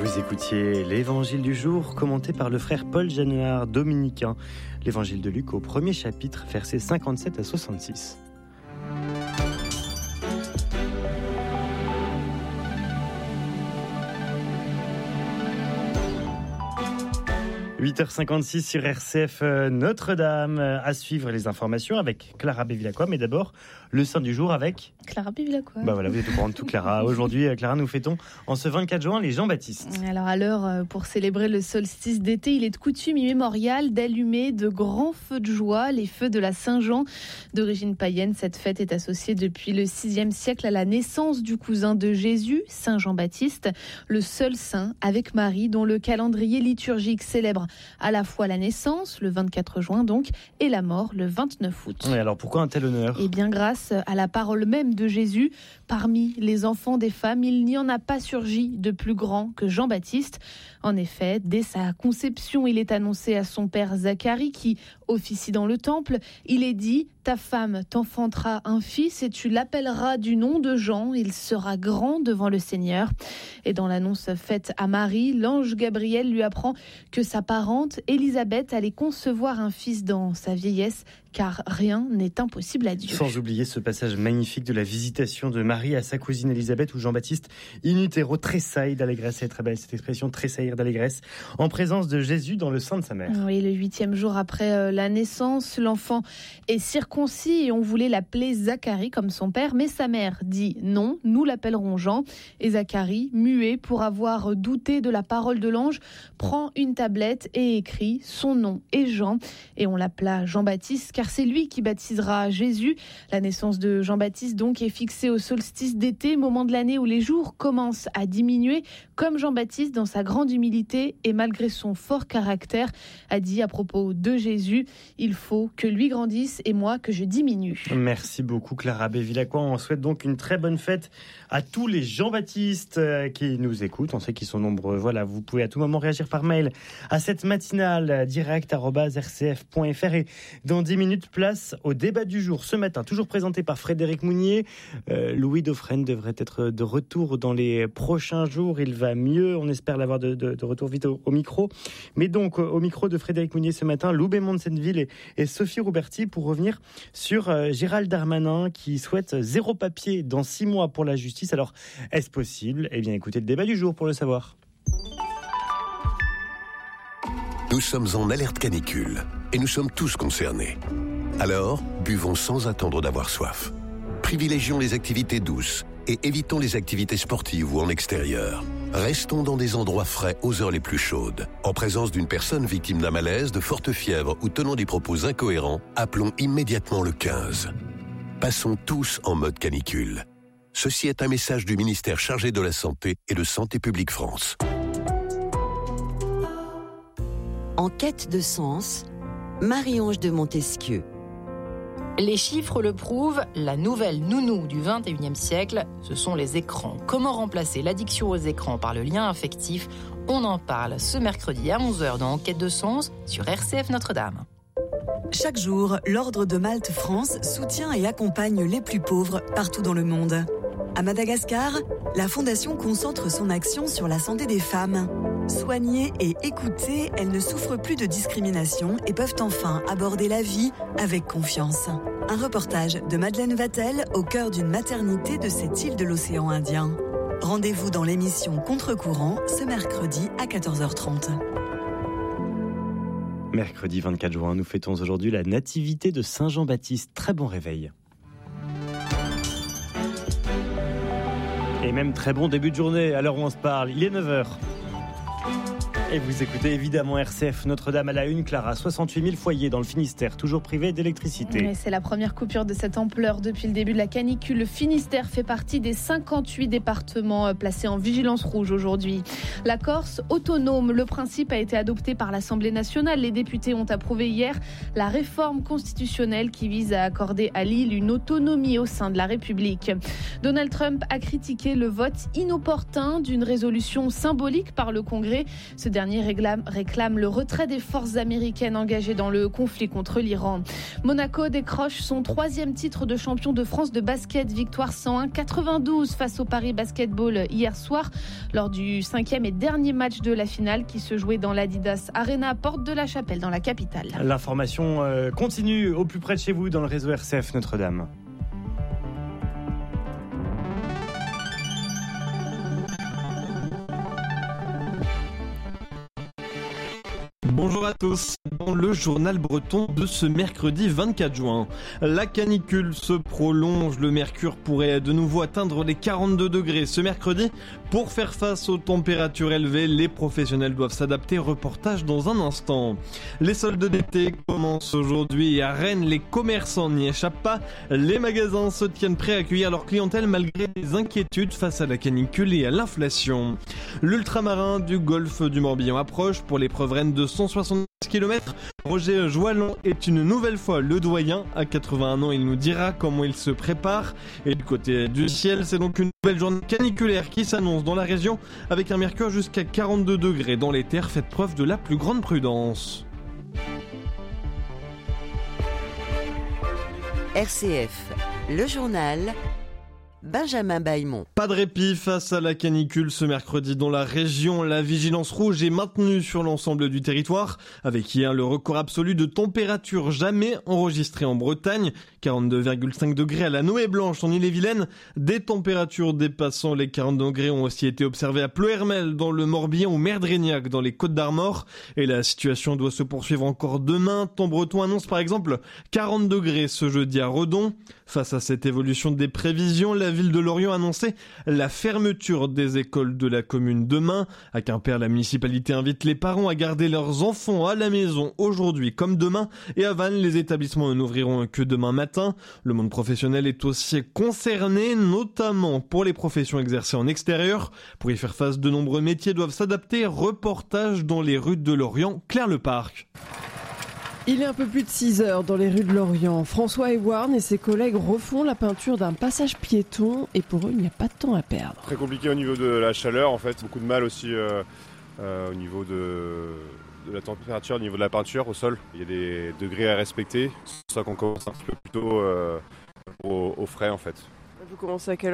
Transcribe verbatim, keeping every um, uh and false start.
Vous écoutiez l'Évangile du jour, commenté par le frère Paul Januard, dominicain. L'Évangile de Luc au premier chapitre, versets cinquante-sept à soixante-six. huit heures cinquante-six sur R C F Notre-Dame. À suivre les informations avec Clara Bevilacqua. Mais d'abord, le saint du jour avec... Clara Bevilacqua. Bah voilà, vous êtes au courant de tout, Clara. Aujourd'hui, Clara, nous fêtons en ce vingt-quatre juin les Jean-Baptiste. Alors à l'heure, pour célébrer le solstice d'été, il est de coutume immémoriale d'allumer de grands feux de joie, les feux de la Saint-Jean. D'origine païenne, cette fête est associée depuis le sixième siècle à la naissance du cousin de Jésus, Saint Jean-Baptiste, le seul saint avec Marie, dont le calendrier liturgique célèbre à la fois la naissance, le vingt-quatre juin donc, et la mort, le vingt-neuf août. Et alors pourquoi un tel honneur ? Eh bien grâce à la parole même de Jésus, parmi les enfants des femmes, il n'y en a pas surgi de plus grand que Jean-Baptiste. En effet, dès sa conception, il est annoncé à son père Zacharie qui officie dans le temple. Il est dit « Ta femme t'enfantera un fils et tu l'appelleras du nom de Jean. Il sera grand devant le Seigneur. » Et dans l'annonce faite à Marie, l'ange Gabriel lui apprend que sa parente, Élisabeth, allait concevoir un fils dans sa vieillesse, car rien n'est impossible à Dieu. Sans oublier ce passage magnifique de la visitation de Marie à sa cousine Élisabeth, où Jean-Baptiste in utero tressaille d'allégresse. C'est très belle cette expression, tressaillir d'allégresse, en présence de Jésus dans le sein de sa mère. Oui, le huitième jour après la naissance, l'enfant est circoncis et on voulait l'appeler Zacharie comme son père, mais sa mère dit non, nous l'appellerons Jean. Et Zacharie, muet pour avoir douté de la parole de l'ange, prend une tablette et écrit son nom est Jean. Et on l'appela Jean-Baptiste car c'est lui qui baptisera Jésus. La naissance de Jean-Baptiste donc est fixée au solstice d'été, moment de l'année où les jours commencent à diminuer, comme Jean-Baptiste dans sa grande humilité et malgré son fort caractère a dit à propos de Jésus, il faut que lui grandisse et moi que je diminue. Merci beaucoup Clara Bevilacqua. On souhaite donc une très bonne fête à tous les Jean-Baptiste qui nous écoutent. On sait qu'ils sont nombreux. Voilà, vous pouvez à tout moment réagir par mail à cette matinale direct arobase r c f point f r et dans dix minutes, place au débat du jour. Ce matin, toujours présenté par Frédéric Mounier. Euh, Louis Dauphren devrait être de retour dans les prochains jours. Il va mieux. On espère l'avoir de, de, de retour vite au, au micro. Mais donc, au micro de Frédéric Mounier ce matin, Loubet Monsenneville et, et Sophie Rouberti pour revenir sur euh, Gérald Darmanin qui souhaite zéro papier dans six mois pour la justice. Alors, est-ce possible ? Eh bien, écoutez le débat du jour pour le savoir. Nous sommes en alerte canicule et nous sommes tous concernés. Alors, buvons sans attendre d'avoir soif. Privilégions les activités douces et évitons les activités sportives ou en extérieur. Restons dans des endroits frais aux heures les plus chaudes. En présence d'une personne victime d'un malaise, de forte fièvre ou tenant des propos incohérents, appelons immédiatement le quinze. Passons tous en mode canicule. Ceci est un message du ministère chargé de la Santé et de Santé publique France. En quête de sens, Marie-Ange de Montesquieu. Les chiffres le prouvent, la nouvelle nounou du vingt et unième siècle, ce sont les écrans. Comment remplacer l'addiction aux écrans par le lien affectif ? On en parle ce mercredi à onze heures dans En quête de sens sur R C F Notre-Dame. Chaque jour, l'Ordre de Malte France soutient et accompagne les plus pauvres partout dans le monde. À Madagascar, la Fondation concentre son action sur la santé des femmes. Soignées et écoutées, elles ne souffrent plus de discrimination et peuvent enfin aborder la vie avec confiance. Un reportage de Madeleine Vatel au cœur d'une maternité de cette île de l'océan Indien. Rendez-vous dans l'émission Contre-courant ce mercredi à quatorze heures trente. Mercredi vingt-quatre juin, nous fêtons aujourd'hui la nativité de Saint Jean-Baptiste. Très bon réveil. Et même très bon début de journée à l'heure où on se parle. Il est neuf heures. Et vous écoutez évidemment R C F Notre-Dame à la une, Clara. soixante-huit mille foyers dans le Finistère, toujours privés d'électricité. Oui, c'est la première coupure de cette ampleur depuis le début de la canicule. Le Finistère fait partie des cinquante-huit départements placés en vigilance rouge aujourd'hui. La Corse autonome, le principe a été adopté par l'Assemblée nationale. Les députés ont approuvé hier la réforme constitutionnelle qui vise à accorder à l'île une autonomie au sein de la République. Donald Trump a critiqué le vote inopportun d'une résolution symbolique par le Congrès. Ce dernier réclame, réclame le retrait des forces américaines engagées dans le conflit contre l'Iran. Monaco décroche son troisième titre de champion de France de basket, victoire cent un à quatre-vingt-douze face au Paris Basketball hier soir, lors du cinquième et dernier match de la finale qui se jouait dans l'Adidas Arena, porte de la Chapelle, dans la capitale. L'information euh, continue au plus près de chez vous dans le réseau R C F Notre-Dame. Bonjour à tous, dans le journal breton de ce mercredi vingt-quatre juin. La canicule se prolonge, le mercure pourrait de nouveau atteindre les quarante-deux degrés ce mercredi. Pour faire face aux températures élevées, les professionnels doivent s'adapter. Reportage dans un instant. Les soldes d'été commencent aujourd'hui et à Rennes, les commerçants n'y échappent pas. Les magasins se tiennent prêts à accueillir leur clientèle malgré les inquiétudes face à la canicule et à l'inflation. L'ultramarin du golfe du Morbihan approche pour l'épreuve Rennes de cent soixante kilomètres. Roger Joillon est une nouvelle fois le doyen. À quatre-vingt-un ans, il nous dira comment il se prépare. Et du côté du ciel, c'est donc une nouvelle journée caniculaire qui s'annonce dans la région avec un mercure jusqu'à quarante-deux degrés dans les terres. Faites preuve de la plus grande prudence. R C F, le journal, Benjamin Bailmont. Pas de répit face à la canicule ce mercredi dans la région. La vigilance rouge est maintenue sur l'ensemble du territoire, avec hier le record absolu de température jamais enregistré en Bretagne. quarante-deux virgule cinq degrés à la Noë-Blanche en Ille-et-Vilaine. Des températures dépassant les quarante degrés ont aussi été observées à Pleuhermel dans le Morbihan ou Merdrignac dans les Côtes-d'Armor. Et la situation doit se poursuivre encore demain. Temps breton annonce par exemple quarante degrés ce jeudi à Redon. Face à cette évolution des prévisions, la ville de Lorient a annoncé la fermeture des écoles de la commune demain. À Quimper, la municipalité invite les parents à garder leurs enfants à la maison aujourd'hui comme demain. Et à Vannes, les établissements n'ouvriront que demain matin. Le monde professionnel est aussi concerné, notamment pour les professions exercées en extérieur. Pour y faire face, de nombreux métiers doivent s'adapter. Reportage dans les rues de Lorient, Claire Leparc. Il est un peu plus de six heures dans les rues de Lorient. François Ewarn et ses collègues refont la peinture d'un passage piéton et pour eux, il n'y a pas de temps à perdre. Très compliqué au niveau de la chaleur en fait, beaucoup de mal aussi euh, euh, au niveau de, de la température, au niveau de la peinture au sol. Il y a des degrés à respecter, c'est pour ça qu'on commence un petit peu plus tôt euh, au, au frais en fait. Vous commencez à quelle heure ?